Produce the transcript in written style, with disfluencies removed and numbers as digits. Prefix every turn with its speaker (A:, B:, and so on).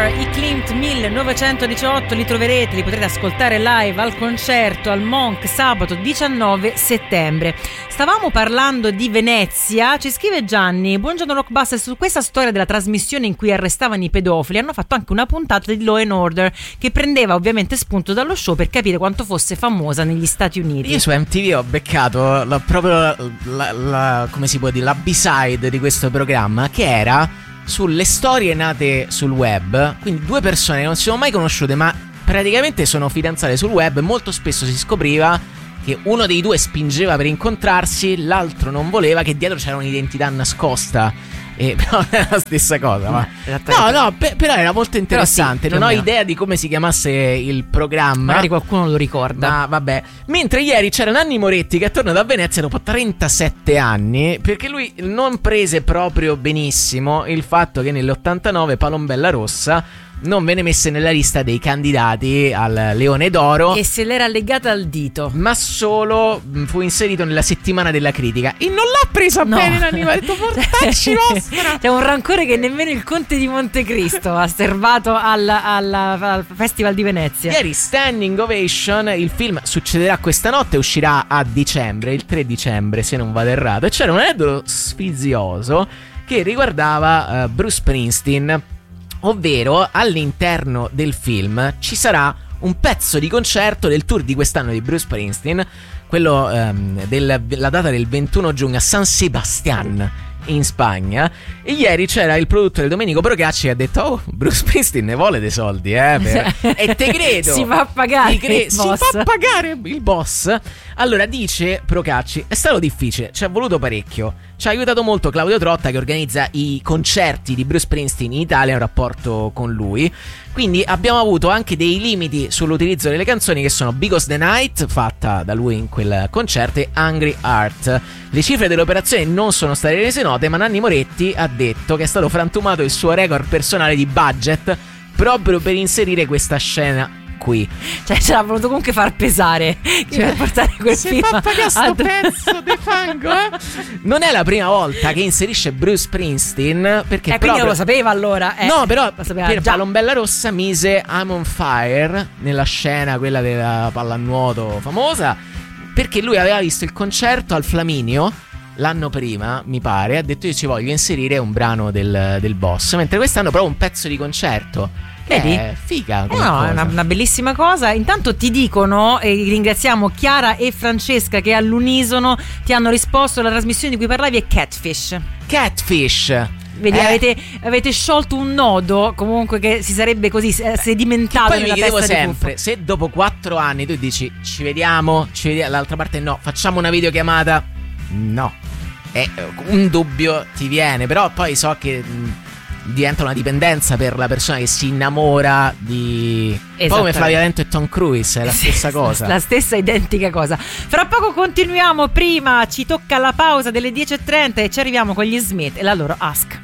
A: War, i Klimt 1918, li troverete, li potrete ascoltare live al concerto al Monk sabato 19 settembre. Stavamo parlando di Venezia, ci scrive Gianni: buongiorno Rockbuster, su questa storia della trasmissione in cui arrestavano i pedofili hanno fatto anche una puntata di Law and Order che prendeva ovviamente spunto dallo show per capire quanto fosse famosa negli Stati Uniti.
B: Io su MTV ho beccato proprio come si può dire, la B-side di questo programma, che era sulle storie nate sul web, quindi due persone che non si sono mai conosciute ma praticamente sono fidanzate sul web. Molto spesso si scopriva che uno dei due spingeva per incontrarsi, l'altro non voleva, che dietro c'era un'identità nascosta. Però non è la stessa cosa, ma però era molto interessante.
A: Sì,
B: non ho idea di come si chiamasse il programma,
A: magari qualcuno lo ricorda,
B: ma vabbè. Mentre ieri c'era Nanni Moretti che è tornato a Venezia dopo 37 anni, perché lui non prese proprio benissimo il fatto che nell'89 Palombella Rossa non venne messa nella lista dei candidati al Leone d'Oro
A: e se l'era legata al dito,
B: ma solo fu inserito nella settimana della critica e non l'ha presa bene Nanni. Mi ha detto portacci vostra.
A: C'è un rancore che nemmeno il Conte di Montecristo ha serbato al Festival di Venezia.
B: Ieri standing ovation. Il film succederà questa notte, uscirà a dicembre, il 3 dicembre se non vado errato, e c'era un aneddoto sfizioso che riguardava Bruce Springsteen, ovvero all'interno del film ci sarà un pezzo di concerto del tour di quest'anno di Bruce Springsteen, quello della data del 21 giugno a San Sebastián in Spagna. E ieri c'era il produttore Domenico Procacci che ha detto: oh, Bruce Springsteen ne vuole dei soldi, e te credo,
A: si fa pagare
B: si fa pagare il boss. Allora dice Procacci: è stato difficile, ci è voluto parecchio, ci ha aiutato molto Claudio Trotta che organizza i concerti di Bruce Springsteen in Italia, un rapporto con lui, quindi abbiamo avuto anche dei limiti sull'utilizzo delle canzoni, che sono Because the Night, fatta da lui in quel concerto, e Hungry Heart. Le cifre dell'operazione non sono state rese note, ma Nanni Moretti ha detto che è stato frantumato il suo record personale di budget proprio per inserire questa scena qui.
A: Cioè ce l'ha voluto comunque far pesare, per portare quel film.
B: Si fa pagare sto pezzo di fango, Non è la prima volta che inserisce Bruce Springsteen, perché proprio...
A: quindi non lo sapeva allora.
B: No, però per
A: già.
B: Palombella Rossa mise I'm on Fire nella scena, quella della pallanuoto famosa, perché lui aveva visto il concerto al Flaminio l'anno prima, mi pare, ha detto: io ci voglio inserire un brano del boss, mentre quest'anno proprio un pezzo di concerto.
A: Vedi?
B: Figa.
A: No, è una bellissima cosa. Intanto ti dicono, e ringraziamo Chiara e Francesca che all'unisono ti hanno risposto: la trasmissione di cui parlavi è Catfish. Vedi, avete sciolto un nodo comunque che si sarebbe così sedimentato
B: poi
A: nella
B: mi chiedevo
A: testa
B: sempre, se dopo 4 anni tu dici ci vediamo, dall'altra parte no, facciamo una videochiamata, no, un dubbio ti viene, però poi so che diventa una dipendenza per la persona che si innamora di... Poi come Flavia Lento e Tom Cruise, è la stessa cosa.
A: La stessa identica cosa. Fra poco continuiamo, prima ci tocca la pausa delle 10:30 e ci arriviamo con gli Smith e la loro Ask.